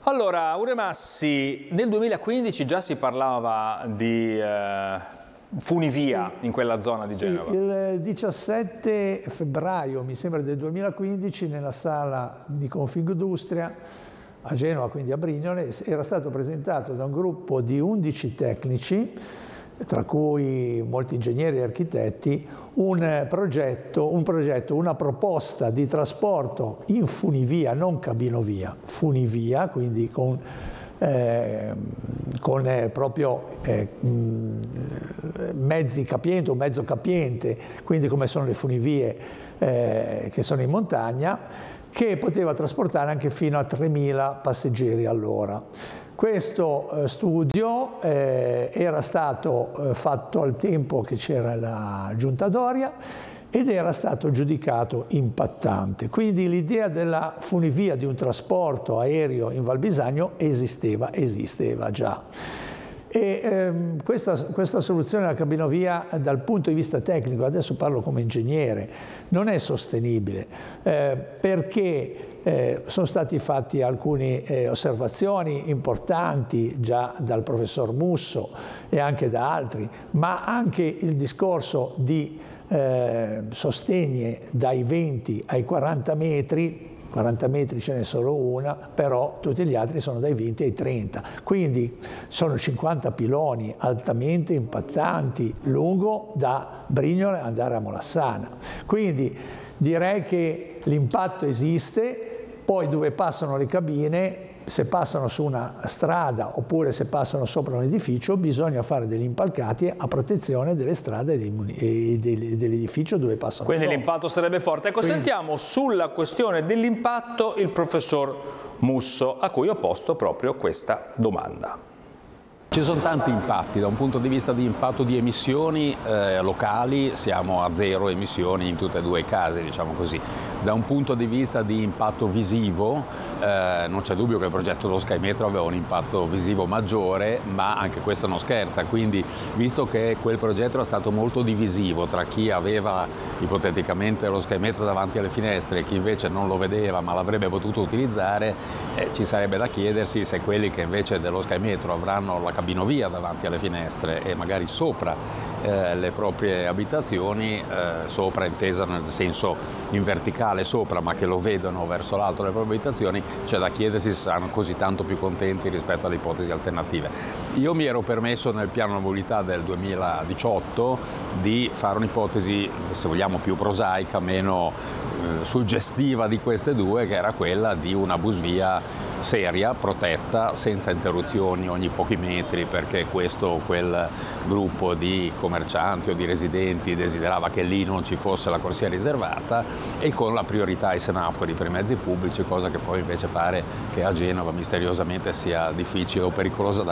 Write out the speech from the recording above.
Allora, Uremassi, nel 2015 già si parlava di funivia in quella zona di Genova. Sì, il 17 febbraio, mi sembra, del 2015, nella sala di Confindustria a Genova, quindi a Brignole, era stato presentato da un gruppo di 11 tecnici, tra cui molti ingegneri e architetti, una proposta di trasporto in funivia, non cabinovia, funivia, quindi con proprio mezzi capienti o mezzo capiente, quindi come sono le funivie che sono in montagna, che poteva trasportare anche fino a 3.000 passeggeri all'ora. Questo studio era stato fatto al tempo che c'era la Giunta Doria ed era stato giudicato impattante. Quindi l'idea della funivia, di un trasporto aereo in Val Bisagno, esisteva già. E questa soluzione della cabinovia dal punto di vista tecnico, adesso parlo come ingegnere, non è sostenibile perché sono stati fatti alcune osservazioni importanti già dal professor Musso e anche da altri, ma anche il discorso di sostegni dai 20 ai 40 metri, 40 metri ce n'è solo una, però tutti gli altri sono dai 20 ai 30, quindi sono 50 piloni altamente impattanti lungo da Brignole andare a Molassana. Quindi direi che l'impatto esiste, poi dove passano le cabine, se passano su una strada oppure se passano sopra un edificio, bisogna fare degli impalcati a protezione delle strade e dell'edificio dove passano. Quindi l'impatto sarebbe forte. Ecco, sentiamo sulla questione dell'impatto il professor Musso, a cui ho posto proprio questa domanda. Ci sono tanti impatti, da un punto di vista di impatto di emissioni locali siamo a zero emissioni in tutti e due i casi, diciamo così. Da un punto di vista di impatto visivo non c'è dubbio che il progetto dello Sky Metro aveva un impatto visivo maggiore, ma anche questo non scherza, quindi visto che quel progetto era stato molto divisivo tra chi aveva ipoteticamente lo Sky Metro davanti alle finestre e chi invece non lo vedeva ma l'avrebbe potuto utilizzare, ci sarebbe da chiedersi se quelli che invece dello Sky Metro avranno la cabinovia davanti alle finestre e magari sopra le proprie abitazioni, sopra intesa nel senso in verticale sopra, ma che lo vedono verso l'alto le proprie abitazioni, c'è da chiedersi se saranno così tanto più contenti rispetto alle ipotesi alternative. Io mi ero permesso nel piano mobilità del 2018 di fare un'ipotesi, se vogliamo, più prosaica, meno suggestiva di queste due, che era quella di una busvia seria, protetta, senza interruzioni ogni pochi metri, perché questo o quel gruppo di commercianti o di residenti desiderava che lì non ci fosse la corsia riservata, e con la priorità ai semafori per i mezzi pubblici, cosa che poi invece pare che a Genova misteriosamente sia difficile o pericolosa da